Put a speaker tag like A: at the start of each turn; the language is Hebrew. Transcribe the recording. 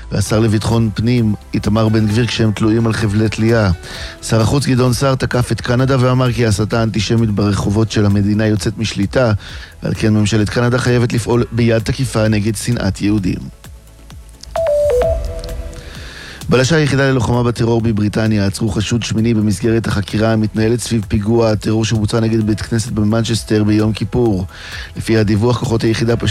A: והשר לביטחון פנים איתמר בן גביר כשהם תלויים על חבלי תלייה. שר החוץ גדעון סער תקף את קנדה ואמר כי הסתה אנטישמית ברחובות של המדינה יוצאת משליטה, ועל כן ממשלת קנדה חייבת לפעול ביד תקיפה נגד שנאת יהודים. בלשה היחידה ללוחמה בטרור בבריטניה עצרו חשוד שמיני במסגרת החקירה המתנהלת סביב פיגוע הטרור שבוצע נגד בית כנסת במנצ'סטר ביום כיפור. לפי הדיווח, כוחות היחידה